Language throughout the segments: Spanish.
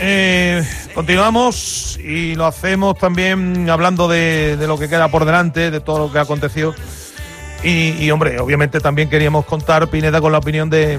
Continuamos y lo hacemos también hablando de lo que queda por delante, de todo lo que ha acontecido. Y hombre, obviamente también queríamos contar, Pineda, con la opinión de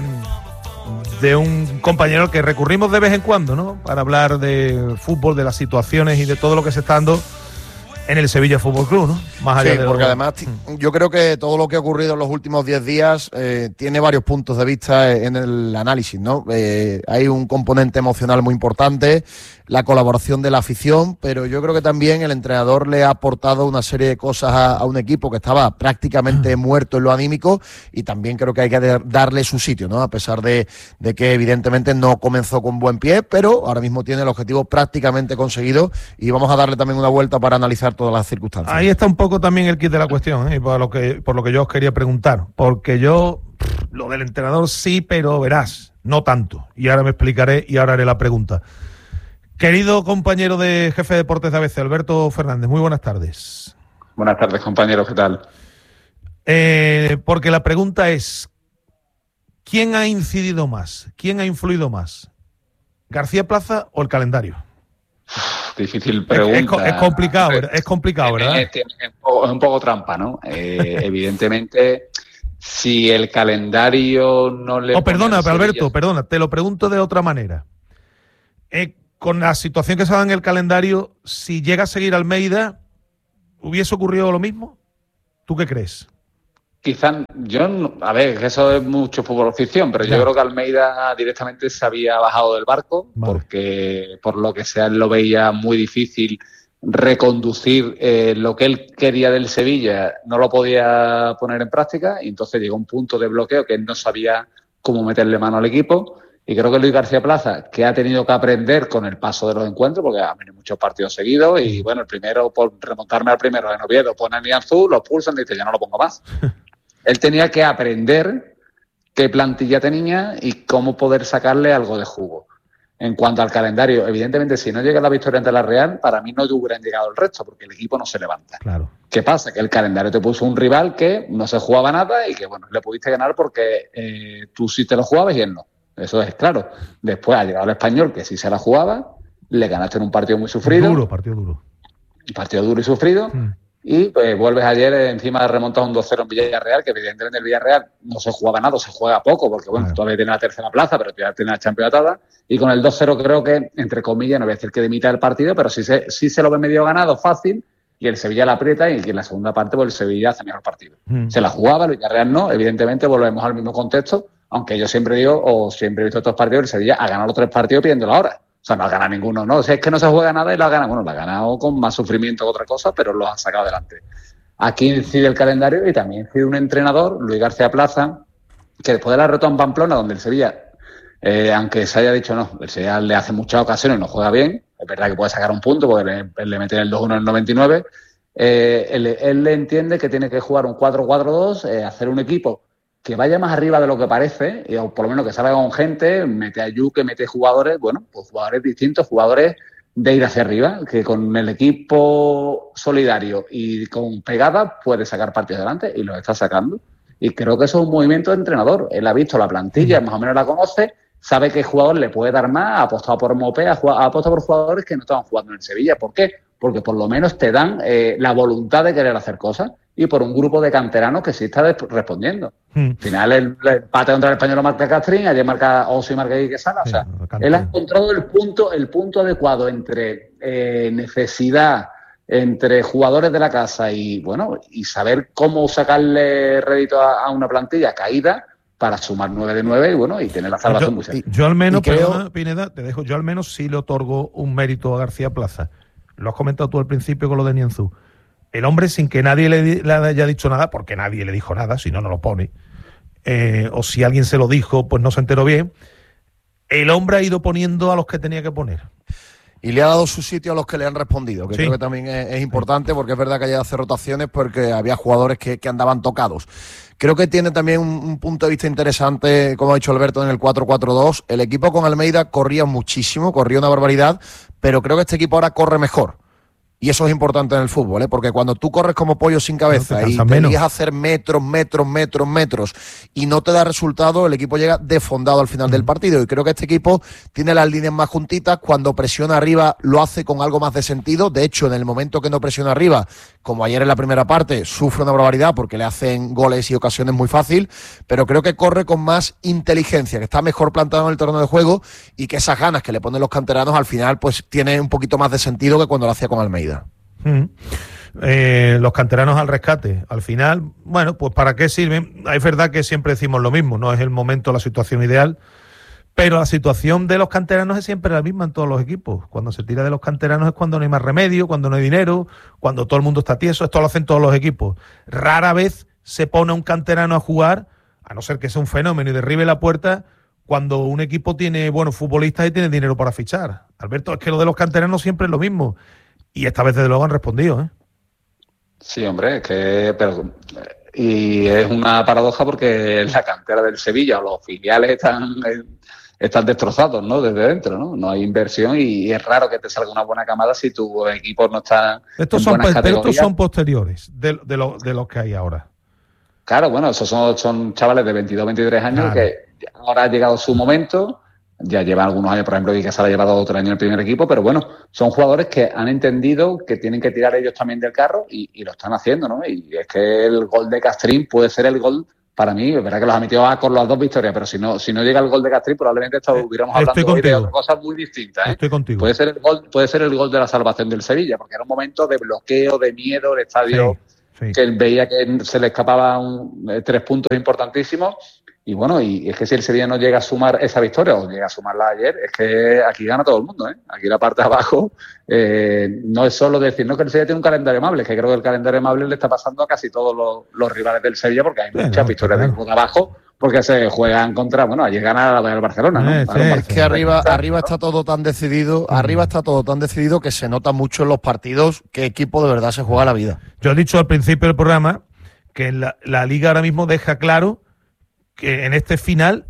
un compañero al que recurrimos de vez en cuando, ¿no? Para hablar de fútbol, de las situaciones y de todo lo que se está dando en el Sevilla Fútbol Club, ¿no? Más allá de porque además yo creo que todo lo que ha ocurrido en los últimos 10 días tiene varios puntos de vista en el análisis, ¿no? Hay un componente emocional muy importante, la colaboración de la afición, pero yo creo que también el entrenador le ha aportado una serie de cosas a un equipo que estaba prácticamente muerto en lo anímico, y también creo que hay que darle su sitio, ¿no? A pesar de que evidentemente no comenzó con buen pie, pero ahora mismo tiene el objetivo prácticamente conseguido, y vamos a darle también una vuelta para analizar todas las circunstancias. Ahí está un poco también el kit de la cuestión, y por lo que yo os quería preguntar, porque yo lo del entrenador sí, pero verás, no tanto, y ahora me explicaré y ahora haré la pregunta. Querido compañero de jefe de deportes de ABC, Alberto Fernández, muy buenas tardes. Buenas tardes, compañero, ¿qué tal? Porque la pregunta es, ¿quién ha incidido más? ¿Quién ha influido más? ¿García Plaza o el calendario? Difícil pregunta. Es complicado, ¿verdad? Es un poco trampa, ¿no? Evidentemente, si el calendario no le... Perdona, Alberto, te lo pregunto de otra manera. Con la situación que se da en el calendario, si llega a seguir Almeida, ¿hubiese ocurrido lo mismo? ¿Tú qué crees? Quizás, a ver, eso es mucho fútbol ficción, pero yo creo que Almeida directamente se había bajado del barco, porque por lo que sea él lo veía muy difícil reconducir lo que él quería del Sevilla, no lo podía poner en práctica, y entonces llegó un punto de bloqueo que él no sabía cómo meterle mano al equipo. Y creo que Luis García Plaza, que ha tenido que aprender con el paso de los encuentros, porque ha venido muchos partidos seguidos, y bueno, el primero, por remontarme al primero en Oviedo, pone a Nianzú, lo expulsan y dice, ya no lo pongo más. Él tenía que aprender qué plantilla tenía y cómo poder sacarle algo de jugo. En cuanto al calendario, evidentemente, si no llega la victoria ante la Real, para mí no hubieran llegado el resto, porque el equipo no se levanta. Claro. ¿Qué pasa? Que el calendario te puso un rival que no se jugaba nada y que, bueno, le pudiste ganar porque tú sí te lo jugabas y él no. Eso es claro. Después ha llegado el Español, que sí se la jugaba, le ganaste en un partido muy sufrido. Partido duro. Partido duro y sufrido. Y pues vuelves ayer, encima remontas un 2-0 en Villarreal, que evidentemente en el Villarreal no se jugaba nada, se juega poco, porque bueno, todavía tiene la tercera plaza, pero todavía tiene la campeonatada. Y con el 2-0 creo que, entre comillas, no voy a decir que de mitad del partido, pero sí se lo ve medio ganado, fácil, y el Sevilla la aprieta, y en la segunda parte pues el Sevilla hace mejor partido. Se la jugaba, el Villarreal no, evidentemente volvemos al mismo contexto. Aunque yo siempre digo, o siempre he visto estos partidos, el Sevilla ha ganado los 3 partidos pidiendo la hora. O sea, no ha ganado ninguno, ¿no? O sea, es que no se juega nada y lo ha ganado. Bueno, lo ha ganado con más sufrimiento que otra cosa, pero lo ha sacado adelante. Aquí incide el calendario y también incide un entrenador, Luis García Plaza, que después de la derrota en Pamplona, donde el Sevilla, aunque se haya dicho no, el Sevilla le hace muchas ocasiones y no juega bien, es verdad que puede sacar un punto porque le meten el 2-1 en el 99, él le entiende que tiene que jugar un 4-4-2, hacer un equipo que vaya más arriba de lo que parece, o por lo menos que salga con gente, mete a Yuque, mete jugadores, bueno, pues jugadores distintos, jugadores de ir hacia arriba, que con el equipo solidario y con pegada puede sacar partidos adelante, y los está sacando. Y creo que eso es un movimiento de entrenador. Él ha visto la plantilla, más o menos la conoce, sabe qué jugador le puede dar más, ha apostado por Mopé, ha apostado por jugadores que no estaban jugando en el Sevilla. ¿Por qué? Porque por lo menos te dan la voluntad de querer hacer cosas, y por un grupo de canteranos que sí está respondiendo. Al final el empate contra el Español lo marca Castrín, ayer marca Oso y marca Quesada. O sea, él ha encontrado el punto adecuado entre necesidad, entre jugadores de la casa y bueno, y saber cómo sacarle rédito a una plantilla caída para sumar 9 de 9 y bueno, y tener la salvación muy cerca. Yo al menos, perdona, Pineda, te dejo, yo al menos sí le otorgo un mérito a García Plaza. Lo has comentado tú al principio con lo de Nianzú. El hombre, sin que nadie le haya dicho nada, porque nadie le dijo nada, si no, no lo pone, o si alguien se lo dijo, pues no se enteró bien, el hombre ha ido poniendo a los que tenía que poner. Y le ha dado su sitio a los que le han respondido, que creo que también es importante, porque es verdad que hay que hacer rotaciones porque había jugadores que andaban tocados. Creo que tiene también un punto de vista interesante, como ha dicho Alberto, en el 4-4-2. El equipo con Almeida corría muchísimo, corría una barbaridad, pero creo que este equipo ahora corre mejor. Y eso es importante en el fútbol, porque cuando tú corres como pollo sin cabeza y te lías a hacer metros y no te da resultado, el equipo llega desfondado al final del partido. Y creo que este equipo tiene las líneas más juntitas. Cuando presiona arriba lo hace con algo más de sentido. De hecho, en el momento que no presiona arriba, como ayer en la primera parte, sufre una barbaridad porque le hacen goles y ocasiones muy fácil, pero creo que corre con más inteligencia, que está mejor plantado en el terreno de juego y que esas ganas que le ponen los canteranos al final pues tiene un poquito más de sentido que cuando lo hacía con Almeida. Los canteranos al rescate. Al final, bueno, pues ¿para qué sirven? Es verdad que siempre decimos lo mismo, no es el momento, la situación ideal, pero la situación de los canteranos es siempre la misma en todos los equipos. Cuando se tira de los canteranos es cuando no hay más remedio, cuando no hay dinero, cuando todo el mundo está tieso. Esto lo hacen todos los equipos. Rara vez se pone a un canterano a jugar, a no ser que sea un fenómeno y derribe la puerta, cuando un equipo tiene buenos futbolistas y tiene dinero para fichar. Alberto, es que lo de los canteranos siempre es lo mismo. Y esta vez desde luego han respondido, ¿eh? Sí, hombre, y es una paradoja porque la cantera del Sevilla o los filiales están destrozados, ¿no? Desde dentro, ¿no? No hay inversión y es raro que te salga una buena camada si tu equipo no está estos son posteriores de los que hay ahora. Claro, bueno, esos son chavales de 22, 23 años, claro, que ahora ha llegado su momento. Ya lleva algunos años, por ejemplo, Quique Sala ha llevado otro año en el primer equipo, pero bueno, son jugadores que han entendido que tienen que tirar ellos también del carro y lo están haciendo, ¿no? Y es que el gol de Castrín puede ser el gol, para mí, es verdad que los ha metido con las 2 victorias, pero si no llega el gol de Castrín, probablemente hubiéramos hablando hoy de otras cosas muy distintas, ¿eh? Estoy contigo. Puede ser el gol de la salvación del Sevilla, porque era un momento de bloqueo, de miedo, el estadio que veía que se le escapaban 3 puntos importantísimos. Y bueno, y es que si el Sevilla no llega a sumar esa victoria o llega a sumarla ayer, es que aquí gana todo el mundo, ¿eh? Aquí la parte de abajo no es solo decir, no, que el Sevilla tiene un calendario amable, es que creo que el calendario amable le está pasando a casi todos los rivales del Sevilla porque hay muchas victorias de abajo porque se juegan contra, bueno, ayer gana el Barcelona, ¿no? Es que arriba está todo tan decidido, que se nota mucho en los partidos qué equipo de verdad se juega la vida. Yo he dicho al principio del programa que la Liga ahora mismo deja claro que en este final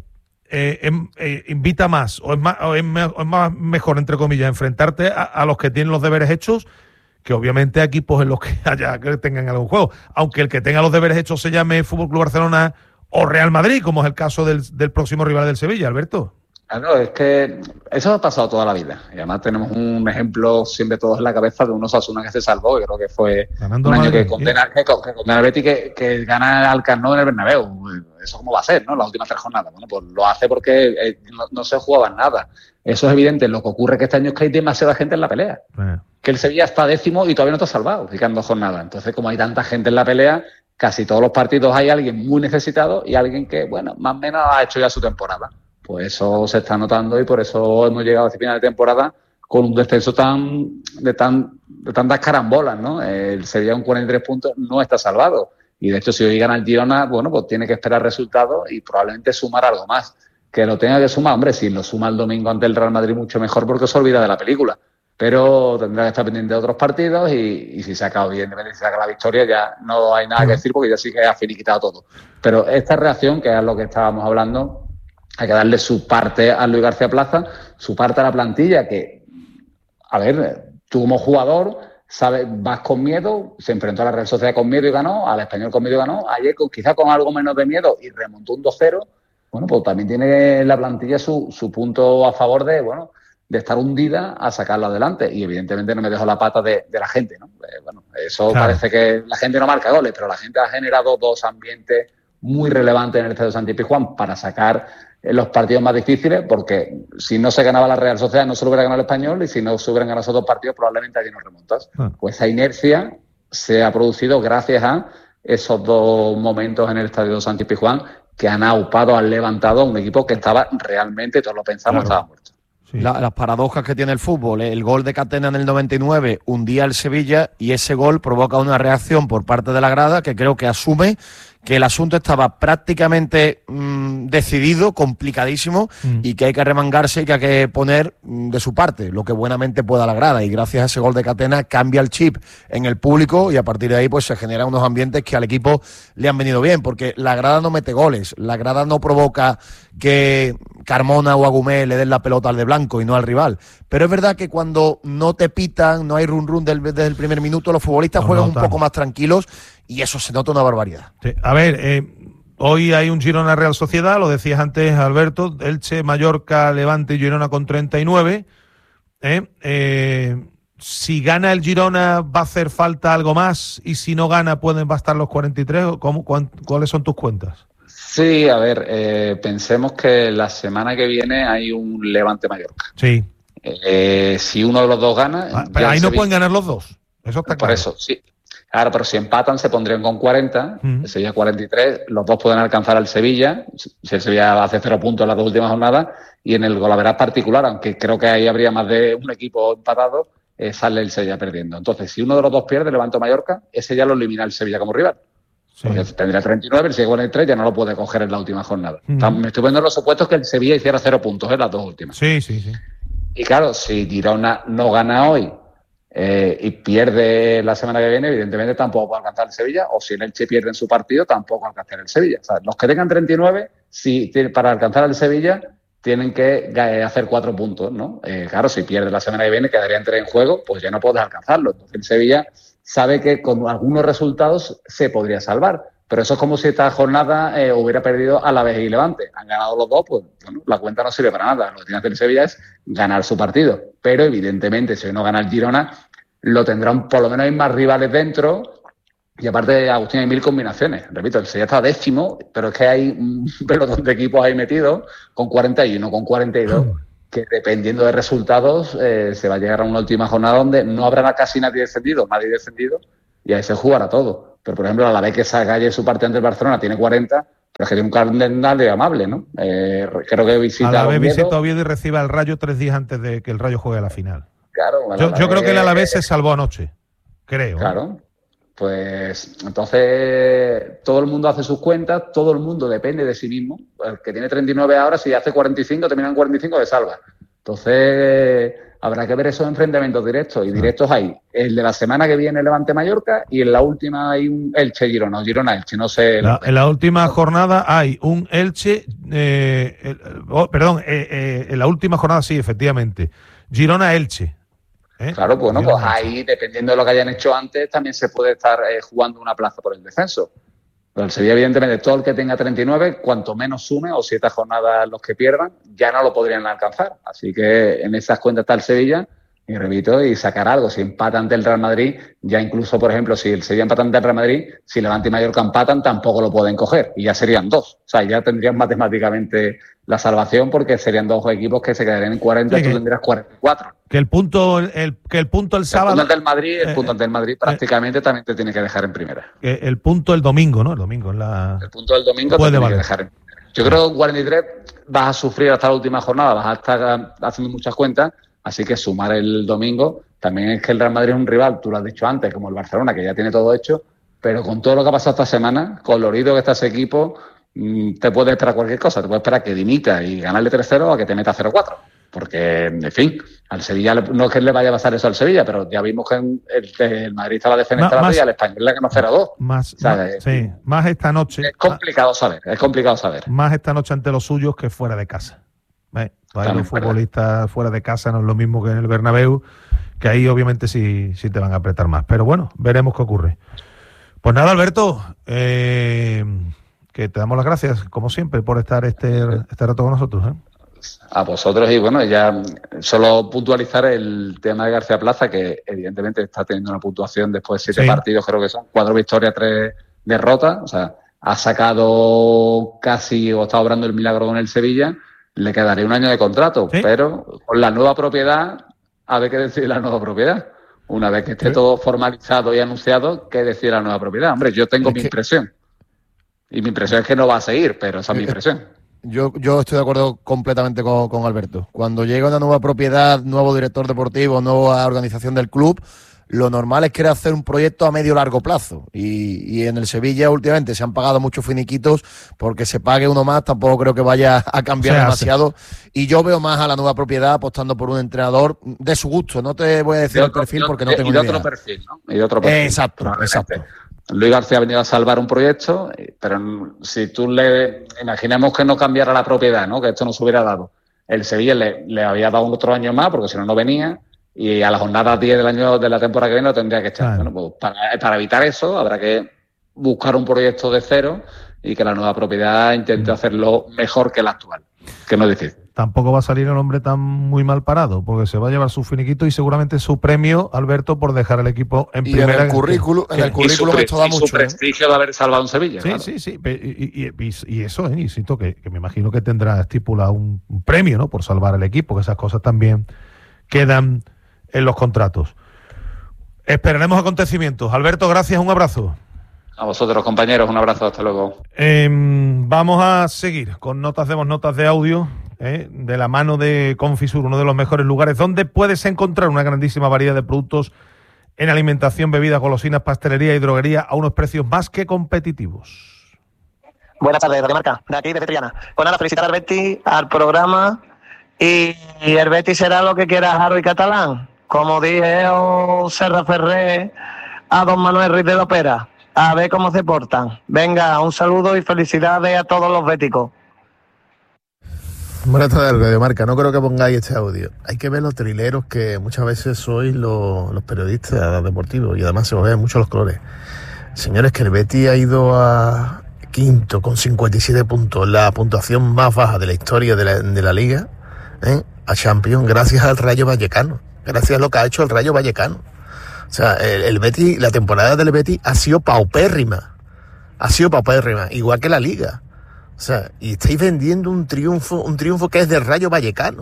invita más o es más mejor, entre comillas, enfrentarte a los que tienen los deberes hechos que obviamente a equipos en los que tengan algún juego. Aunque el que tenga los deberes hechos se llame Fútbol Club Barcelona o Real Madrid, como es el caso del próximo rival del Sevilla, Alberto. Claro, es que eso ha pasado toda la vida. Y además tenemos un ejemplo siempre todos en la cabeza de un Osasuna que se salvó, que creo que fue ganando un año que condena al Betis que gana al Camp Nou en el Bernabéu. ¿Eso cómo va a ser, no? Las últimas 3 jornadas. Bueno, pues lo hace porque no se jugaba nada. Eso es evidente. Lo que ocurre es que este año es que hay demasiada gente en la pelea. Que el Sevilla está 10º y todavía no está salvado, quedan 2 jornadas. Entonces, como hay tanta gente en la pelea, casi todos los partidos hay alguien muy necesitado y alguien que, bueno, más o menos ha hecho ya su temporada. Pues eso se está notando y por eso hemos llegado a final de temporada con un descenso de tantas carambolas, ¿no? El Sevilla con 43 puntos no está salvado. Y de hecho, si hoy gana el Girona, bueno, pues tiene que esperar resultados y probablemente sumar algo más. Que lo tenga que sumar, hombre, si lo suma el domingo ante el Real Madrid mucho mejor porque se olvida de la película. Pero tendrá que estar pendiente de otros partidos y si saca, evidentemente, si saca la victoria ya no hay nada que decir porque ya sí que ha finiquitado todo. Pero esta reacción, que es lo que estábamos hablando, hay que darle su parte a Luis García Plaza, su parte a la plantilla, que, a ver, tú como jugador, sabes, vas con miedo, se enfrentó a la Real Sociedad con miedo y ganó, al Español con miedo y ganó, ayer quizá con algo menos de miedo y remontó un 2-0, bueno, pues también tiene la plantilla su punto a favor de, bueno, de estar hundida a sacarlo adelante. Y evidentemente no me dejo la pata de la gente, ¿no? Bueno, eso claro. Parece que la gente no marca goles, pero la gente ha generado 2 ambientes muy relevantes en el Estadio Santi Pizjuán para sacar los partidos más difíciles, porque si no se ganaba la Real Sociedad no se lo hubiera ganado el Español y si no se hubieran ganado esos 2 partidos probablemente allí no remontas. Pues esa inercia se ha producido gracias a esos 2 momentos en el Estadio Santi Pizjuán que han aupado, han levantado a un equipo que estaba realmente, todos lo pensamos, estaba muerto. Sí. Las paradojas que tiene el fútbol, el gol de Catena en el 99 hundía al Sevilla y ese gol provoca una reacción por parte de la grada que creo que asume que el asunto estaba prácticamente decidido, complicadísimo, y que hay que remangarse y que hay que poner de su parte lo que buenamente pueda la grada, y gracias a ese gol de Catena cambia el chip en el público y a partir de ahí pues se generan unos ambientes que al equipo le han venido bien, porque la grada no mete goles, la grada no provoca que Carmona o Agumé le den la pelota al de blanco y no al rival, pero es verdad que cuando no te pitan, no hay run desde el primer minuto, los futbolistas juegan un poco más tranquilos y eso se nota una barbaridad. Sí. A ver, hoy hay un Girona Real Sociedad, lo decías antes, Alberto, Elche, Mallorca, Levante y Girona con 39. Si gana el Girona, ¿va a hacer falta algo más? Y si no gana, ¿pueden bastar los 43? ¿Cuáles son tus cuentas? Sí, a ver, pensemos que la semana que viene hay un Levante-Mallorca. Sí. Si uno de los dos gana... Pero ahí no pueden ganar los dos. Eso está claro. Por eso, sí. Claro, pero si empatan se pondrían con 40, sería 43, los dos pueden alcanzar al Sevilla, si el Sevilla hace 0 puntos en las 2 últimas jornadas, y en el golaveras particular, aunque creo que ahí habría más de un equipo empatado, sale el Sevilla perdiendo. Entonces, si uno de los dos pierde, Levante o Mallorca, ese ya lo elimina el Sevilla como rival. Sí. Porque tendría 39, el Sevilla 43 ya no lo puede coger en la última jornada. Me estoy poniendo los supuestos que el Sevilla hiciera 0 puntos en las 2 últimas. Sí, sí, sí. Y claro, si Girona no gana hoy, y pierde la semana que viene, evidentemente tampoco puede alcanzar el Sevilla, o si el Elche pierde en su partido, tampoco alcanzar el Sevilla. O sea, los que tengan 39, para alcanzar al Sevilla, tienen que hacer 4 puntos, ¿no? Claro, si pierde la semana que viene, quedarían 3 en juego, pues ya no puedes alcanzarlo. Entonces el Sevilla sabe que con algunos resultados se podría salvar. Pero eso es como si esta jornada hubiera perdido Alavés y Levante. Han ganado los dos, pues bueno, la cuenta no sirve para nada. Lo que tiene que hacer el Sevilla es ganar su partido. Pero evidentemente, si hoy no gana el Girona, lo tendrán, por lo menos hay más rivales dentro. Y aparte, Agustín, hay 1000 combinaciones. Repito, el Sevilla está 10º, pero es que hay un pelotón de equipos ahí metidos con 41, con 42, que dependiendo de resultados se va a llegar a una última jornada donde no habrá casi nadie descendido, y ahí se jugará todo. Pero, por ejemplo, a la vez que Sagalle su parte ante el Barcelona tiene 40, pero es que tiene un calendario amable, ¿no? Creo que visita a la vez visita Oviedo y recibe al Rayo 3 días antes de que el Rayo juegue a la final. Claro. Yo creo que el Alavés se salvó anoche, creo. Claro. Pues entonces todo el mundo hace sus cuentas, todo el mundo depende de sí mismo. El que tiene 39 ahora, si hace 45, termina en 45, se salva. Entonces habrá que ver esos enfrentamientos directos. Y directos hay el de la semana que viene, Levante-Mallorca, y en la última hay un Elche-Girona, o Girona-Elche, no sé. En la última jornada hay un Elche, en la última jornada sí, efectivamente, Girona-Elche. Claro, bueno, pues ahí, dependiendo de lo que hayan hecho antes, también se puede estar jugando una plaza por el descenso. Pero el Sevilla, evidentemente, todo el que tenga 39, cuanto menos sume, o 7 jornadas los que pierdan, ya no lo podrían alcanzar. Así que en esas cuentas está el Sevilla, y repito, y sacar algo. Si empata ante el Real Madrid, ya incluso, por ejemplo, si el Sevilla empata ante el Real Madrid, si Levante y Mallorca empatan, tampoco lo pueden coger, y ya serían 2. O sea, ya tendrían matemáticamente la salvación, porque serían 2 equipos que se quedarían en 40, sí, tú tendrías 44. Que el punto el sábado... El punto ante el Madrid prácticamente también te tiene que dejar en primera. El punto el domingo, ¿no? El punto del domingo te tiene que dejar en primera. Yo creo que 43 vas a sufrir hasta la última jornada, vas a estar haciendo muchas cuentas, así que sumar el domingo. También es que el Real Madrid es un rival, tú lo has dicho antes, como el Barcelona, que ya tiene todo hecho, pero con todo lo que ha pasado esta semana, colorido que está ese equipo, te puede esperar cualquier cosa. Te puede esperar que dimita y ganarle 3-0 a que te meta 0-4. Porque, en fin, al Sevilla no es que le vaya a pasar eso al Sevilla, pero ya vimos que el Madrid estaba defenestrado y al Español le ganó 0-2. Más esta noche. Es complicado saber. Más esta noche ante los suyos que fuera de casa. Los futbolistas fuera de casa no es lo mismo que en el Bernabéu, que ahí obviamente sí te van a apretar más. Pero bueno, veremos qué ocurre. Pues nada, Alberto, que te damos las gracias, como siempre, por estar este rato con nosotros. A vosotros, y bueno, ya solo puntualizar el tema de García Plaza, que evidentemente está teniendo una puntuación después de 7 partidos, creo que son 4 victorias, 3 derrotas, o sea, ha sacado casi, o está obrando el milagro con el Sevilla, le quedaría un año de contrato, pero con la nueva propiedad, a ver qué decir la nueva propiedad. Una vez que esté todo formalizado y anunciado, ¿qué decir la nueva propiedad? Hombre, yo tengo mi impresión. Y mi impresión es que no va a seguir, pero esa es mi impresión. Yo estoy de acuerdo completamente con Alberto. Cuando llega una nueva propiedad, nuevo director deportivo, nueva organización del club, lo normal es querer hacer un proyecto a medio largo plazo. Y en el Sevilla últimamente se han pagado muchos finiquitos, porque se pague uno más tampoco creo que vaya a cambiar demasiado. Y yo veo más a la nueva propiedad apostando por un entrenador de su gusto. No te voy a decir el perfil porque no tengo ni idea. Y de otro perfil, ¿no? Y de otro perfil. Exacto. Luis García ha venido a salvar un proyecto, pero si tú imaginemos que no cambiara la propiedad, ¿no? Que esto no se hubiera dado. El Sevilla le había dado otro año más, porque si no venía, y a la jornada 10 del año de la temporada que viene lo tendría que echar. Bueno, pues para evitar eso habrá que buscar un proyecto de cero y que la nueva propiedad intente hacerlo mejor que el actual, que no es difícil. Tampoco va a salir el hombre tan muy mal parado, porque se va a llevar su finiquito y seguramente su premio, Alberto, por dejar el equipo en primera. En el currículum esto da mucho. Su prestigio de haber salvado un Sevilla. Sí, claro. sí. Y eso, insisto, que me imagino que tendrá estipulado un premio, ¿no? Por salvar el equipo, que esas cosas también quedan en los contratos. Esperaremos acontecimientos. Alberto, gracias, un abrazo. A vosotros, compañeros, un abrazo, hasta luego. Vamos a seguir con notas de audio. De la mano de Confisur, uno de los mejores lugares donde puedes encontrar una grandísima variedad de productos en alimentación, bebidas, golosinas, pastelería y droguería a unos precios más que competitivos. Buenas tardes, Radio Marca, de aquí, desde Triana. Pues nada, felicitar al Betis, al programa, y el Betis será lo que quiera Jaro y Catalán. Como dije Serra Ferrer a don Manuel Ruiz de la Opera, a ver cómo se portan. Venga, un saludo y felicidades a todos los béticos. Buenas tardes, Radio Marca. No creo que pongáis este audio. Hay que ver los trileros que muchas veces sois los periodistas deportivos, y además se os ven mucho los colores. Señores, que el Betis ha ido a quinto con 57 puntos, la puntuación más baja de la historia de la Liga, a Champions, gracias al Rayo Vallecano. Gracias a lo que ha hecho el Rayo Vallecano. O sea, el Betis, la temporada del Betis ha sido paupérrima, igual que la Liga. O sea, y estáis vendiendo un triunfo que es del Rayo Vallecano.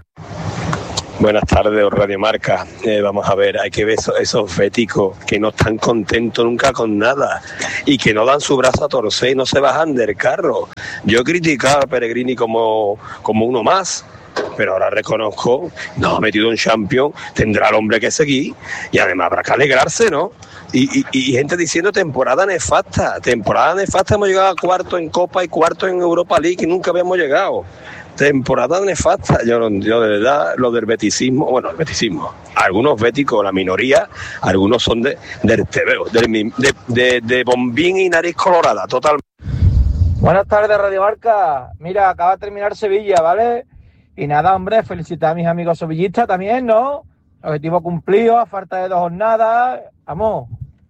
Buenas tardes, Radio Marca. Vamos a ver, hay que ver esos béticos que no están contentos nunca con nada y que no dan su brazo a torcer y no se bajan del carro. Yo he criticado a Pellegrini como uno más, pero ahora reconozco, no ha metido un Champions, tendrá el hombre que seguir y además habrá que alegrarse, ¿no? Y gente diciendo temporada nefasta, hemos llegado a cuarto en Copa y cuarto en Europa League y nunca habíamos llegado. Temporada nefasta. Yo de verdad, lo del betisismo, algunos béticos, la minoría, algunos son del tebeo, de bombín y nariz colorada, totalmente. Buenas tardes, Radio Marca. Mira, acaba de terminar Sevilla, ¿vale? Y nada, hombre, felicitar a mis amigos sevillistas también, ¿no? Objetivo cumplido, a falta de 2 jornadas. Vamos,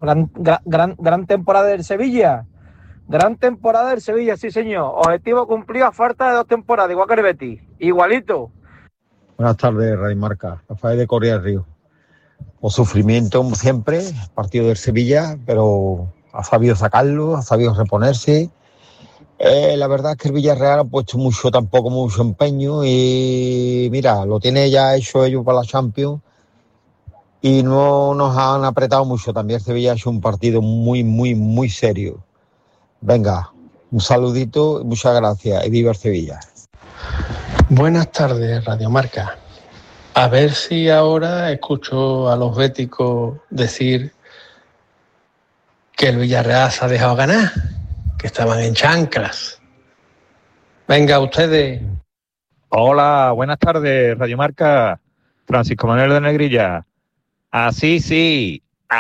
gran temporada del Sevilla. Gran temporada del Sevilla, sí señor. Objetivo cumplido a falta de 2 temporadas, igual que el Betis. Igualito. Buenas tardes, Radio Marca. Rafael de Correa del Río. O sufrimiento, como siempre, partido del Sevilla, pero ha sabido sacarlo, ha sabido reponerse. La verdad es que el Villarreal ha puesto mucho empeño y mira, lo tiene ya hecho ellos para la Champions y no nos han apretado mucho. También el Sevilla ha hecho un partido muy serio. Venga, un saludito y muchas gracias y viva el Sevilla. Buenas tardes, Radio Marca. A ver si ahora escucho a los béticos decir que el Villarreal se ha dejado ganar, que estaban en chanclas. Venga, ustedes. Hola, buenas tardes, Radio Marca. Francisco Manuel de Negrilla. Así sí.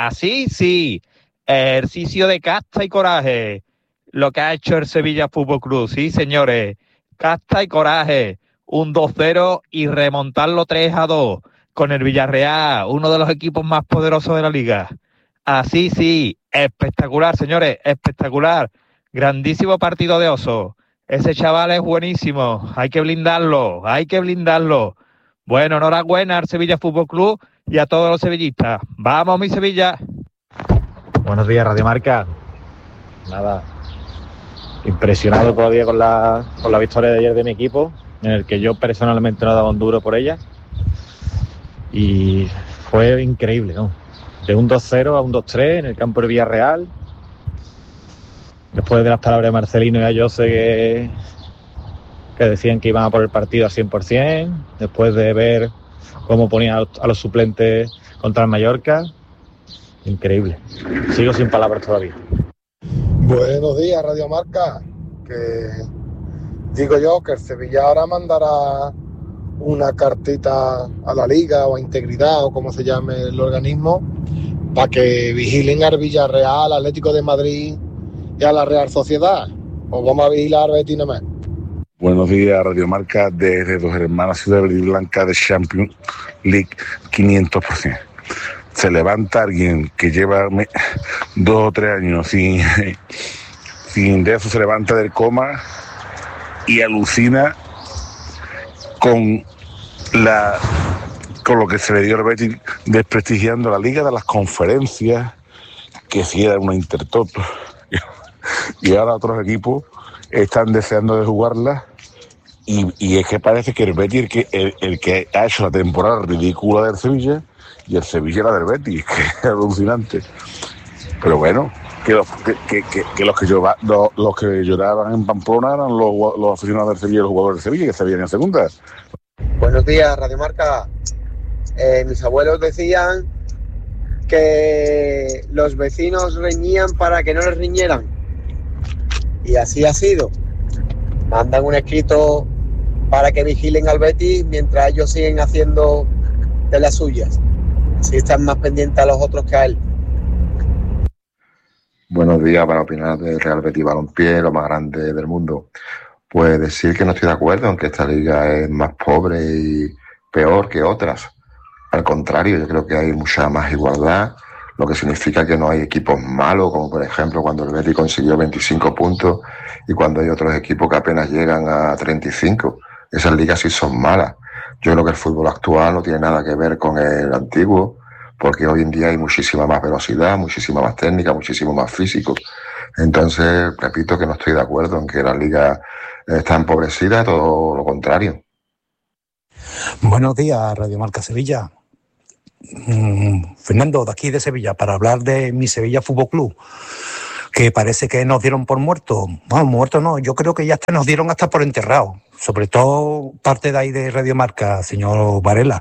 Ejercicio de casta y coraje. Lo que ha hecho el Sevilla Fútbol Club. Sí, señores. Casta y coraje. Un 2-0 y remontarlo 3-2 con el Villarreal, uno de los equipos más poderosos de la liga. Así sí. Espectacular, señores. Espectacular. Grandísimo partido de Oso. Ese chaval es buenísimo. Hay que blindarlo. Bueno, enhorabuena al Sevilla Fútbol Club y a todos los sevillistas. ¡Vamos, mi Sevilla! Buenos días, Radio Marca. Nada, impresionado todavía con la victoria de ayer de mi equipo, en el que yo personalmente no he dado un duro por ella. Y fue increíble, ¿no? De un 2-0 a un 2-3 en el campo de Villarreal. Después de las palabras de Marcelino y Ayose que decían que iban a por el partido al 100%, después de ver cómo ponían a los suplentes contra el Mallorca, Increíble. Sigo sin palabras todavía. Buenos días, Radio Marca. Que digo yo que el Sevilla ahora mandará una cartita a la Liga o a Integridad o como se llame el organismo para que vigilen al Villarreal, al Atlético de Madrid y a la Real Sociedad. ¿O vamos a vigilar al Betis nada más? Buenos días, Radio Marca, desde Dos Hermanas, Ciudad Verde y Blanca de Champions League 500%. Se levanta alguien que lleva 2 o 3 años sin de eso, se levanta del coma y alucina con lo que se le dio al Betis, desprestigiando la Liga de las Conferencias, que si era una Intertoto, y ahora otros equipos están deseando de jugarla, y es que parece que el Betis el que ha hecho la temporada ridícula del Sevilla, y el Sevilla la del Betis, que es alucinante. Pero bueno, que los que lloraban en Pamplona eran los aficionados del Sevilla y los jugadores del Sevilla, que se veían en segunda. Buenos días, Radio Marca. Mis abuelos decían que los vecinos reñían para que no les riñeran. Y así ha sido. Mandan un escrito para que vigilen al Betis mientras ellos siguen haciendo de las suyas. Así están más pendientes a los otros que a él. Buenos días, para opinar del Real Betis Balompié, lo más grande del mundo. Pues decir que no estoy de acuerdo en que esta liga es más pobre y peor que otras. Al contrario, yo creo que hay mucha más igualdad, lo que significa que no hay equipos malos, como por ejemplo cuando el Betis consiguió 25 puntos y cuando hay otros equipos que apenas llegan a 35. Esas ligas sí son malas. Yo creo que el fútbol actual no tiene nada que ver con el antiguo, porque hoy en día hay muchísima más velocidad, muchísima más técnica, muchísimo más físico. Entonces, repito que no estoy de acuerdo en que la liga está empobrecida, todo lo contrario. Buenos días, Radio Marca Sevilla. Fernando, de aquí de Sevilla, para hablar de mi Sevilla Fútbol Club, que parece que nos dieron por muertos. Bueno, muertos no, yo creo que ya nos dieron hasta por enterrados, sobre todo parte de ahí de Radio Marca, señor Varela.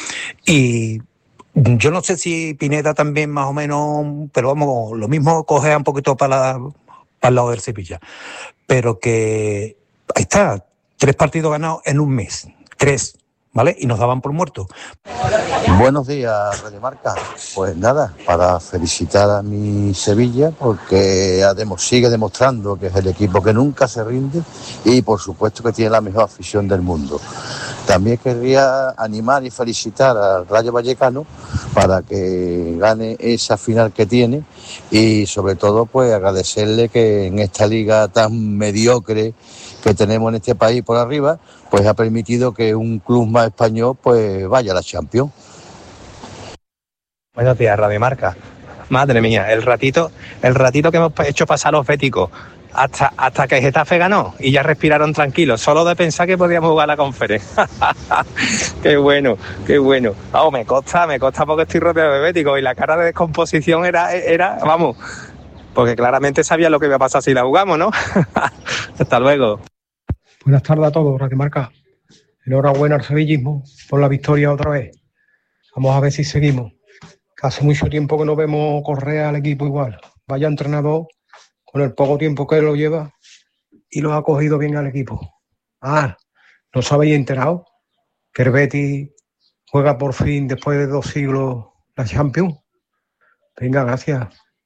Y yo no sé si Pineda también más o menos, pero vamos, lo mismo coge un poquito para el lado del Sevilla. Pero que ahí está, 3 partidos ganados en un mes, 3, ¿vale? Y nos daban por muertos. Buenos días, Radio Marca. Pues nada, para felicitar a mi Sevilla porque sigue demostrando que es el equipo que nunca se rinde y por supuesto que tiene la mejor afición del mundo. También querría animar y felicitar al Rayo Vallecano para que gane esa final que tiene y sobre todo pues agradecerle que en esta liga tan mediocre que tenemos en este país por arriba, pues ha permitido que un club más español pues vaya a la Champions. Buenos días, Radio Marca. Madre mía, el ratito que hemos hecho pasar los béticos hasta que Getafe ganó y ya respiraron tranquilos, solo de pensar que podíamos jugar la conferencia. Qué bueno. Vamos, me consta porque estoy rodeado de béticos y la cara de descomposición era, vamos, porque claramente sabía lo que iba a pasar si la jugamos, ¿no? Hasta luego. Buenas tardes a todos, Radio Marca. Enhorabuena al sevillismo por la victoria otra vez. Vamos a ver si seguimos. Que hace mucho tiempo que no vemos correr al equipo igual. Vaya entrenador, con el poco tiempo que lo lleva, y lo ha cogido bien al equipo. ¿No os habéis enterado? Que el Betis juega por fin, después de 2 siglos, la Champions. Venga, gracias.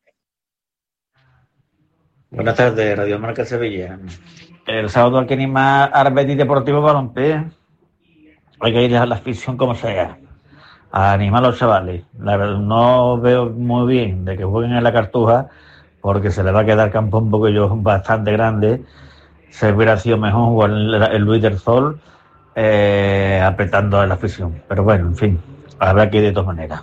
Buenas tardes, Radio Marca Sevilla. El sábado hay que animar al Betis Deportivo Balompié. Hay que ir a la afición como sea, a animar a los chavales. La verdad, no veo muy bien de que jueguen en la Cartuja, porque se le va a quedar campo un poquillo bastante grande. Se hubiera sido mejor jugar el Luis del Sol apretando a la afición. Pero bueno, en fin, habrá que ir de todas maneras.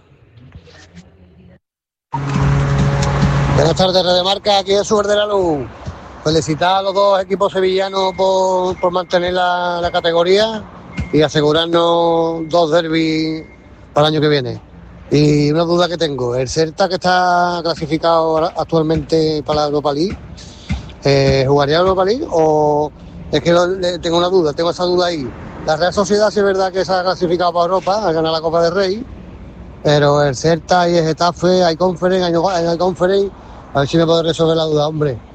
Buenas tardes, Radio Marca, aquí es Suber de la Luz. Felicitar a los 2 equipos sevillanos por mantener la categoría y asegurarnos 2 derbis para el año que viene. Y una duda que tengo, el Celta, que está clasificado actualmente para la Europa League, ¿jugaría la Europa League o es que tengo esa duda ahí? La Real Sociedad sí es verdad que se ha clasificado para Europa, a ganar la Copa del Rey, Pero el Celta y el Getafe, hay conference, a ver si me puede resolver la duda, hombre.